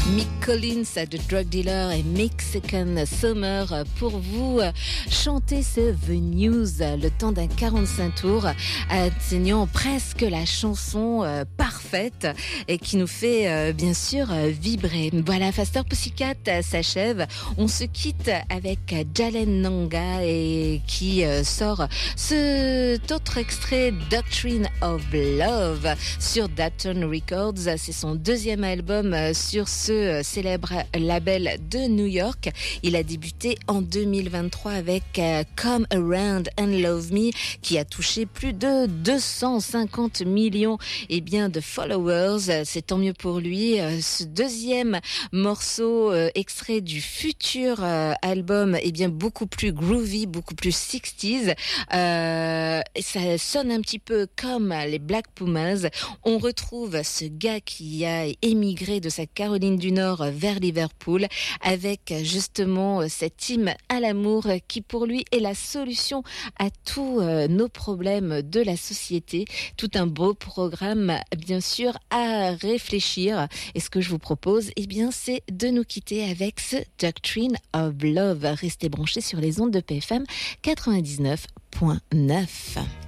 Mick Collins, The Drug Dealer et Mexican Summer pour vous chanter ce The News, le temps d'un 45 tours, atteignant presque la chanson parfaite et qui nous fait bien sûr vibrer. Voilà, Faster Pussycat s'achève. On se quitte avec Jalen Nanga et qui sort cet autre extrait, Doctrine of Love, sur Dapton Records. C'est son deuxième album sur ce célèbre label de New York. Il a débuté en 2023 avec Come Around and Love Me, qui a touché plus de 250 millions de followers. C'est tant mieux pour lui. Ce deuxième morceau extrait du futur album beaucoup plus groovy, beaucoup plus 60s. Ça sonne un petit peu comme les Black Pumas. On retrouve ce gars qui a émigré de sa Caroline du Nord vers Liverpool avec justement cette hymne à l'amour qui pour lui est la solution à tous nos problèmes de la société. Tout un beau programme bien sûr à réfléchir, et ce que je vous propose c'est de nous quitter avec ce Doctrine of Love. Restez branchés sur les ondes de PFM 99.9.